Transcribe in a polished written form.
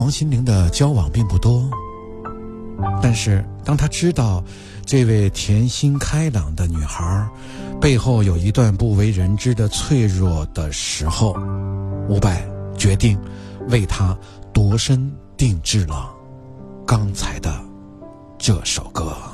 王心凌的交往并不多，但是当他知道这位甜心开朗的女孩背后有一段不为人知的脆弱的时候，伍佰决定为她度身定制了刚才的这首歌。